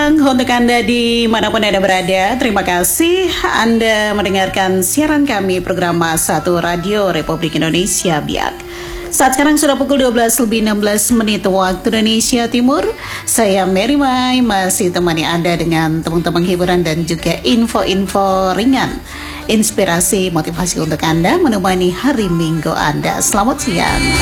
Untuk Anda dimanapun Anda berada, terima kasih Anda mendengarkan siaran kami program Satu Radio Republik Indonesia Biak. Saat sekarang sudah pukul 12 lebih 16 menit waktu Indonesia Timur. Saya Mary Mai masih temani Anda dengan teman-teman hiburan dan juga info-info ringan, inspirasi, motivasi untuk Anda menemani hari Minggu Anda. Selamat siang.